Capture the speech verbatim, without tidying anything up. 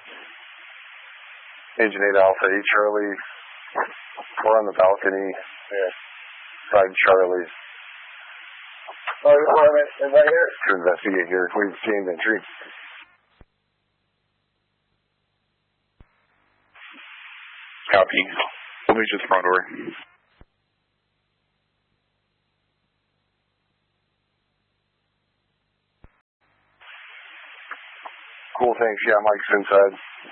Agent eight Alpha, eight Charlie. We're on the balcony. Yeah. Five Charlie. Oh, right, right here? To investigate here. We've gained entry. Copy. We'll meet you at the front door. Cool, thanks. Yeah, Mike's inside.